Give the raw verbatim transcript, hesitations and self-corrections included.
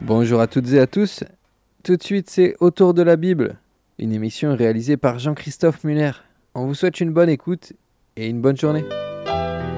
Bonjour à toutes et à tous. Tout de suite, c'est Autour de la Bible, une émission réalisée par Jean-Christophe Muller. On vous souhaite une bonne écoute et une bonne journée.